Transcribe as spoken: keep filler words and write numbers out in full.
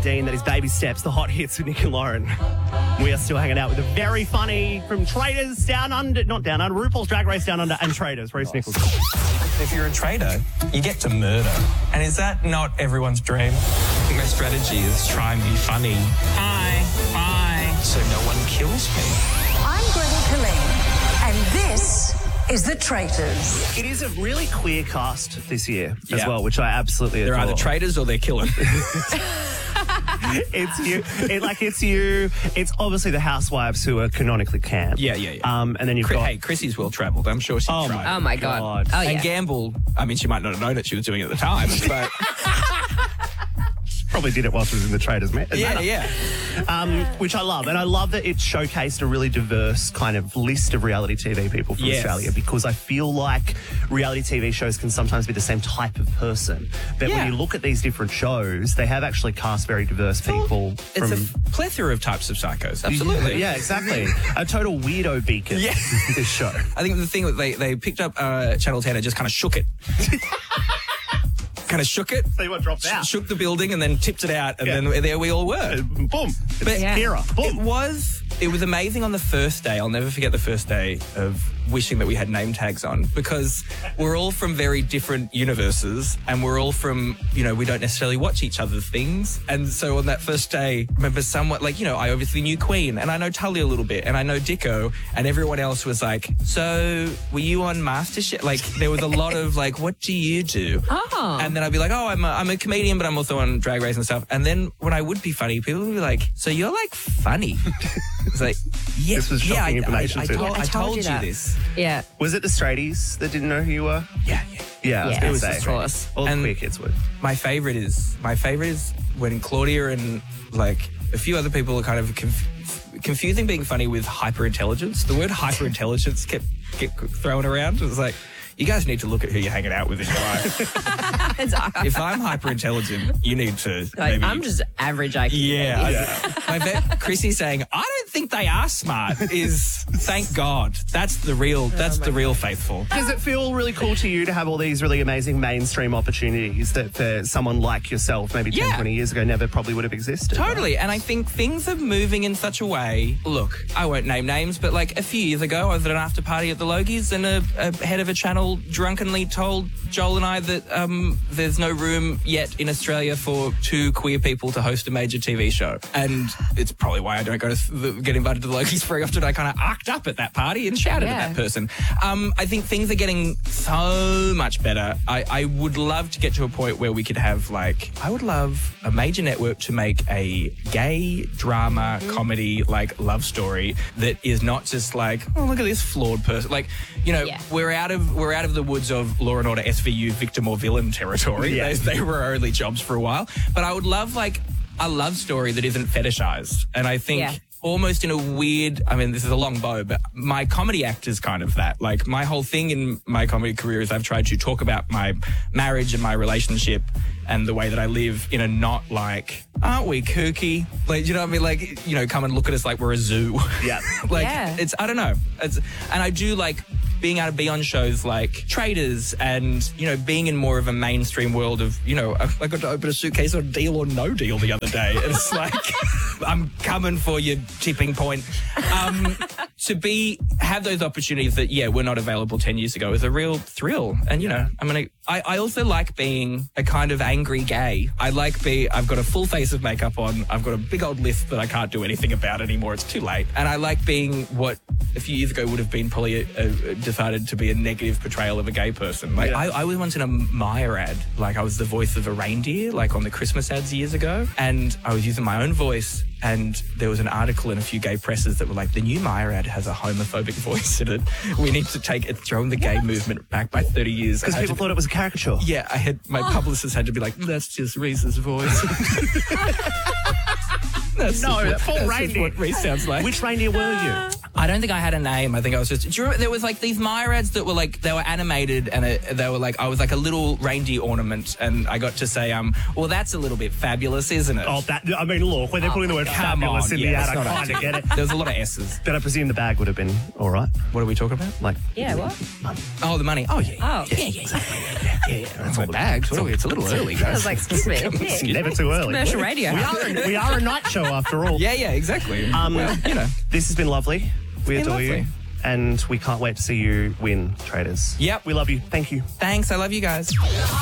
Dean. That is Baby Steps, the hot hits with Nick and Lauren. We are still hanging out with the very funny from Traders Down Under, not Down Under, RuPaul's Drag Race Down Under and Traders, Reese Nichols. If you're a trader, you get to murder. And is that not everyone's dream? I think my strategy is try and be funny. Hi, bye. So no one kills me. I'm Gretel Killeen, and this is The Traitors. It is a really queer cast this year as Yeah. well, which I absolutely They're adore. either traitors or they're killing. It's you. It, like, it's you. It's obviously the housewives who are canonically camp. Yeah, yeah, yeah. Um, and then you've Chris, got... hey, Chrissy's well travelled. I'm sure she Oh, tried. my Oh, my God. God. Oh, And yeah. Gamble, I mean, she might not have known that she was doing it at the time, but Probably did it while she was in the Traders, man. yeah, yeah. Um, which I love. And I love that it showcased a really diverse kind of list of reality T V people from Yes. Australia, because I feel like reality T V shows can sometimes be the same type of person. But Yeah. when you look at these different shows, they have actually cast very diverse people. It's from, a f- plethora of types of psychos. Absolutely. Yeah, exactly. A total weirdo beacon, Yeah. this show. I think the thing that they, they picked up uh, Channel ten and just kind of shook it. kind of shook it. See what dropped out. Shook the building and then tipped it out, and Yeah. then there we all were. Boom. But Yeah. Kira. It Boom. was it was amazing on the first day. I'll never forget the first day of wishing that we had name tags on, because we're all from very different universes, and we're all from, you know, we don't necessarily watch each other's things. And so on that first day, I remember somewhat like, you know, I obviously knew Queen, and I know Tully a little bit, and I know Dicko, and everyone else was like, so were you on MasterChef? Like, there was a lot of like, what do you do? Oh. And then I'd be like, oh, I'm a, I'm a comedian, but I'm also on Drag Race and stuff. And then when I would be funny, people would be like, so you're like funny. It's like, yeah, This was yeah, shocking I, information I, I, too. told, Yeah, I I told told you you that. this. Yeah. Was it the straighties that didn't know who you were? Yeah, yeah. Yeah, I was Yeah, going of to say. course. All the And- queer kids would. My favorite is my favorite is when Claudia and like a few other people are kind of conf- confusing being funny with hyper-intelligence. The word hyper-intelligence kept, kept thrown around. It was like, you guys need to look at who you're hanging out with in your life. If I'm hyper-intelligent, you need to Like, maybe... I'm just average I Q. Yeah. maybe. I, my vet, Chrissy saying, I don't think they are smart is, thank God. That's the real, that's the real faithful. Does it feel really cool to you to have all these really amazing mainstream opportunities that for someone like yourself, maybe ten, Yeah. twenty years ago, never probably would have existed? Totally. And I think things are moving in such a way. Look, I won't name names, but like a few years ago, I was at an after party at the Logies, and a, a head of a channel drunkenly told Joel and I that um, there's no room yet in Australia for two queer people to host a major T V show. And it's probably why I don't go to the, get invited to the Logies very often. I kind of arced up at that party and shouted Yeah. at that person. Um, I think things are getting so much better. I, I would love to get to a point where we could have, like, I would love a major network to make a gay drama comedy, like, love story that is not just like, oh, look at this flawed person. Like, you know, Yeah. we're out of we're out of the woods of Law and Order S V U victim or villain territory. Yeah. They, they were our only jobs for a while. But I would love, like, a love story that isn't fetishized. And I think... Yeah. Almost in a weird, I mean, this is a long bow, but my comedy act is kind of that. Like, my whole thing in my comedy career is I've tried to talk about my marriage and my relationship and the way that I live in a not like, aren't we kooky? Like, you know what I mean? Like, you know, come and look at us like we're a zoo. Yeah. like, Yeah. it's, I don't know. It's, and I do like being able to be on shows like Traders and, you know, being in more of a mainstream world of, you know, I, I got to open a suitcase on Deal or No Deal the other day. And it's like, I'm coming for your tipping point. Um, to be, have those opportunities that, yeah, were not available ten years ago is a real thrill. And, you know, I'm going to, I, I also like being a kind of angry gay. I like be, I've got a full face of makeup on. I've got a big old list that I can't do anything about anymore. It's too late. And I like being what a few years ago would have been probably a, a, decided to be a negative portrayal of a gay person. Like, Yeah. I, I was once in a Maya ad. Like, I was the voice of a reindeer, like on the Christmas ads years ago. And I was using my own voice. And there was an article in a few gay presses that were like, the new Maya ad has a homophobic voice in it. We need to take it, throwing the gay movement back by thirty years. Because I had people to- thought it was a caricature. Yeah, I had, my publicist had to be like, that's just Reese's voice. that's No, just what, full that's just reindeer. what Reese sounds like. Which reindeer were you? I don't think I had a name. I think I was just. Do you remember there was like these Myer ads that were like they were animated and it, they were like I was like a little reindeer ornament and I got to say um well that's a little bit fabulous, isn't it? Oh, that, I mean, look, when they're putting the word Come fabulous on, in yeah, the that's ad, I not kind of a- get it. There was a lot of S's. But I presume the bag would have been all right. What are we talking about? Like, Yeah, what? Oh, the money. Oh yeah. Oh. Yeah, yeah, yeah. yeah, yeah. That's my bags. What are we? It's a little early, I guys. was like, excuse me. never too early. Commercial radio. We are, we are a night show after all. Yeah, yeah, exactly. Um, well, you know. This has been lovely. We been adore you. lovely. And we can't wait to see you win, Traders. Yep. We love you. Thank you. Thanks. I love you guys.